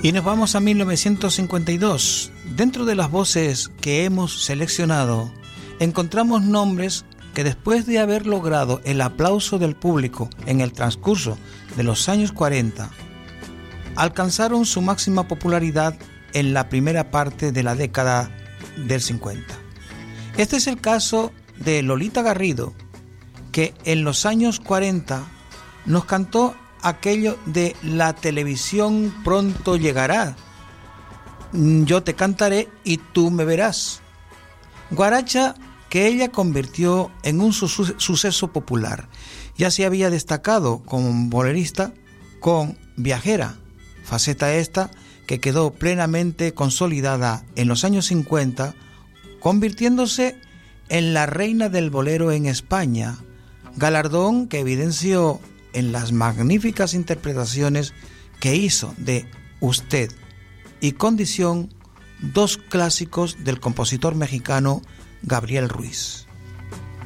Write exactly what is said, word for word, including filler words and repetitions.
Y nos vamos a mil novecientos cincuenta y dos. Dentro de las voces que hemos seleccionado, encontramos nombres que después de haber logrado el aplauso del público en el transcurso de los años cuarenta, alcanzaron su máxima popularidad en la primera parte de la década del cincuenta. Este es el caso de Lolita Garrido, que en los años cuarenta nos cantó aquello de la televisión pronto llegará, yo te cantaré y tú me verás. Guaracha que ella convirtió en un su- suceso popular. Ya se había destacado como bolerista con Viajera, faceta esta que quedó plenamente consolidada en los años cincuenta, convirtiéndose en la reina del bolero en España, galardón que evidenció en las magníficas interpretaciones que hizo de Usted y Condición, dos clásicos del compositor mexicano Gabriel Ruiz.